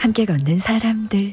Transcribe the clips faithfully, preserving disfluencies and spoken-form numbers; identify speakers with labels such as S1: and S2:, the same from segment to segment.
S1: 함께 걷는 사람들.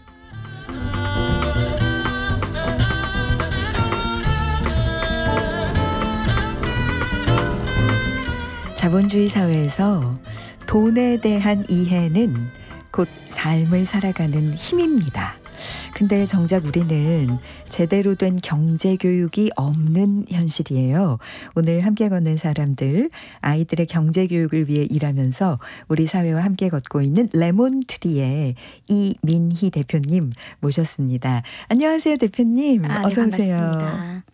S1: 자본주의 사회에서 돈에 대한 이해는 곧 삶을 살아가는 힘입니다. 근데 정작 우리는 제대로 된 경제교육이 없는 현실이에요. 오늘 함께 걷는 사람들, 아이들의 경제교육을 위해 일하면서 우리 사회와 함께 걷고 있는 레몬트리의 이민희 대표님 모셨습니다. 안녕하세요, 대표님.
S2: 아,
S1: 어서
S2: 네,
S1: 오세요.
S2: 반갑습니다.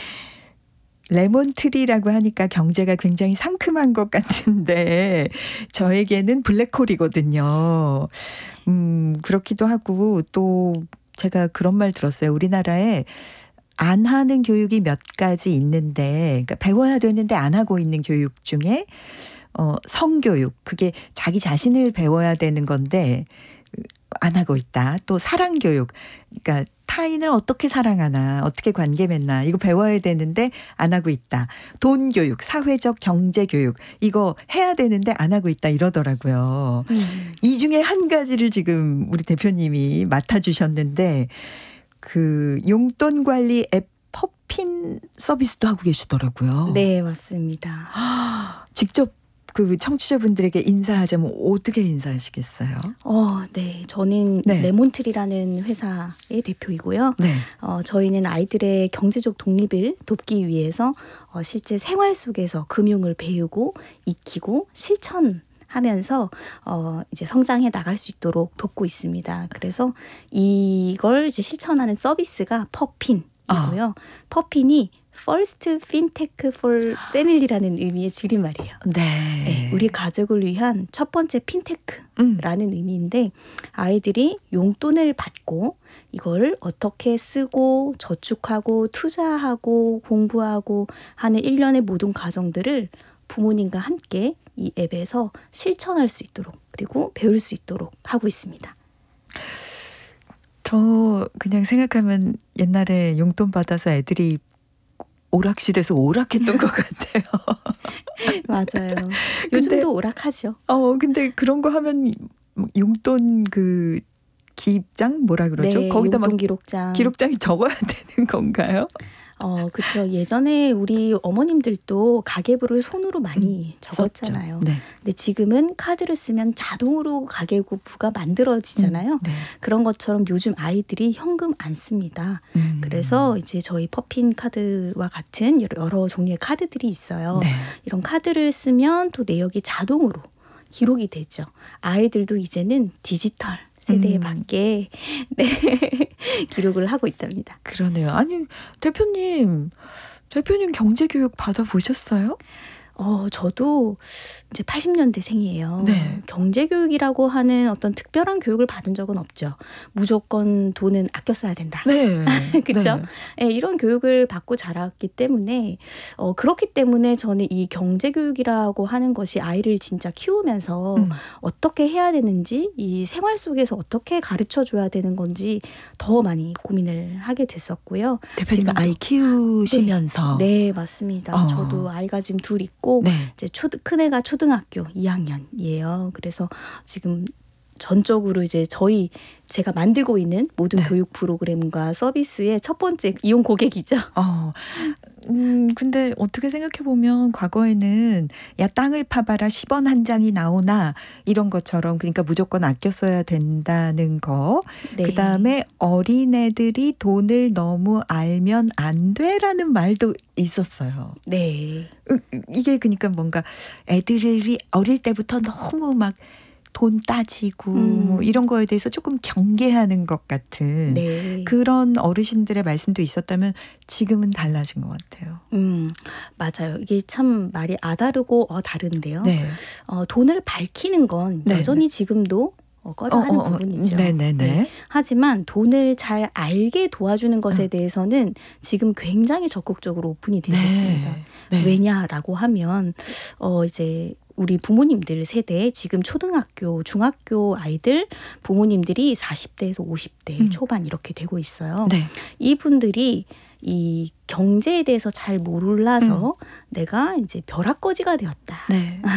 S1: 레몬트리라고 하니까 경제가 굉장히 상큼한 것 같은데 저에게는 블랙홀이거든요. 음, 그렇기도 하고 또 제가 그런 말 들었어요. 우리나라에 안 하는 교육이 몇 가지 있는데, 그러니까 배워야 되는데 안 하고 있는 교육 중에 어, 성교육, 그게 자기 자신을 배워야 되는 건데 안 하고 있다. 또 사랑교육, 그러니까 타인을 어떻게 사랑하나, 어떻게 관계 맺나, 이거 배워야 되는데 안 하고 있다. 돈 교육, 사회적 경제 교육, 이거 해야 되는데 안 하고 있다 이러더라고요. 음. 이 중에 한 가지를 지금 우리 대표님이 맡아주셨는데 그 용돈 관리 앱 퍼핀 서비스도 하고 계시더라고요.
S2: 네, 맞습니다.
S1: 직접 그 청취자분들에게 인사하자면 어떻게 인사하시겠어요?
S2: 어, 네. 저는
S1: 네.
S2: 레몬트리라는 회사의 대표이고요.
S1: 네.
S2: 어, 저희는 아이들의 경제적 독립을 돕기 위해서 어, 실제 생활 속에서 금융을 배우고 익히고 실천하면서 어, 이제 성장해 나갈 수 있도록 돕고 있습니다. 그래서 이걸 이제 실천하는 서비스가 퍼핀이고요. 어. 퍼핀이 First Fintech for Family라는 의미의 줄임말이에요.
S1: 네.
S2: 네, 우리 가족을 위한 첫 번째 핀테크라는 음. 의미인데 아이들이 용돈을 받고 이걸 어떻게 쓰고 저축하고 투자하고 공부하고 하는 일련의 모든 과정들을 부모님과 함께 이 앱에서 실천할 수 있도록 그리고 배울 수 있도록 하고 있습니다.
S1: 저 그냥 생각하면 옛날에 용돈 받아서 애들이 오락실에서 오락했던 것 같아요.
S2: 맞아요. 요즘도 오락하죠.
S1: 어, 근데 그런 거 하면 용돈 그 기입장 뭐라 그러죠?
S2: 네,
S1: 거기다
S2: 용돈
S1: 막
S2: 기록장.
S1: 기록장이 적어야 되는 건가요?
S2: 어, 그렇죠. 예전에 우리 어머님들도 가계부를 손으로 많이 음, 적었잖아요. 네. 근데 지금은 카드를 쓰면 자동으로 가계부가 만들어지잖아요. 음, 네. 그런 것처럼 요즘 아이들이 현금 안 씁니다. 음. 그래서 이제 저희 퍼핀 카드와 같은 여러, 여러 종류의 카드들이 있어요. 네. 이런 카드를 쓰면 또 내역이 자동으로 기록이 되죠. 아이들도 이제는 디지털 세대에 음. 맞게 네, 기록을 하고 있답니다.
S1: 그러네요. 아니 대표님, 대표님 경제교육 받아보셨어요?
S2: 어, 저도 이제 팔십 년대생이에요.
S1: 네.
S2: 경제교육이라고 하는 어떤 특별한 교육을 받은 적은 없죠. 무조건 돈은 아껴 써야 된다.
S1: 네.
S2: 그렇죠?
S1: 네.
S2: 네, 이런 교육을 받고 자랐기 때문에 어, 그렇기 때문에 저는 이 경제교육이라고 하는 것이 아이를 진짜 키우면서 음. 어떻게 해야 되는지 이 생활 속에서 어떻게 가르쳐줘야 되는 건지 더 많이 고민을 하게 됐었고요.
S1: 대표님 아이 키우시면서.
S2: 네, 네 맞습니다. 어. 저도 아이가 지금 둘 있고 네. 이제 초, 큰애가 초등학교 이 학년이에요. 그래서 지금 전적으로 이제 저희 제가 만들고 있는 모든 네. 교육 프로그램과 서비스의 첫 번째 이용 고객이죠.
S1: 어, 음, 근데 어떻게 생각해 보면 과거에는 야 땅을 파봐라 십 원 한 장이 나오나 이런 것처럼 그러니까 무조건 아껴 써야 된다는 거. 네. 그다음에 어린애들이 돈을 너무 알면 안 돼라는 말도 있었어요.
S2: 네.
S1: 이게 그러니까 뭔가 애들이 어릴 때부터 너무 막 돈 따지고 음. 뭐 이런 거에 대해서 조금 경계하는 것 같은 네. 그런 어르신들의 말씀도 있었다면 지금은 달라진 것 같아요.
S2: 음, 맞아요. 이게 참 말이 아다르고 어다른데요. 네. 어, 돈을 밝히는 건 네. 여전히 지금도 어, 꺼려하는 어, 어, 부분이죠.
S1: 네네네. 네.
S2: 하지만 돈을 잘 알게 도와주는 것에 어. 대해서는 지금 굉장히 적극적으로 오픈이 되어 있습니다. 네. 네. 왜냐라고 하면 어, 이제 우리 부모님들 세대 지금 초등학교, 중학교 아이들 부모님들이 사십 대에서 오십 대 음. 초반 이렇게 되고 있어요. 네. 이분들이 이 경제에 대해서 잘 몰라서 음. 내가 이제 벼락거지가 되었다. 네.